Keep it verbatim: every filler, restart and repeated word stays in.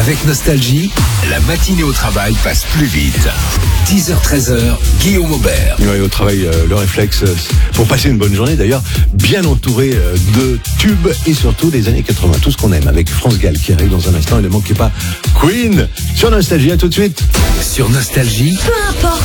Avec Nostalgie, la matinée au travail passe plus vite. dix heures treize heures, Guillaume Aubert. Oui, au travail, euh, le réflexe, euh, pour passer une bonne journée d'ailleurs, bien entouré euh, de tubes et surtout des années quatre-vingts. Tout ce qu'on aime avec France Gall qui arrive dans un instant. Et ne manquez pas Queen sur Nostalgie. À tout de suite. Sur Nostalgie, Peu importe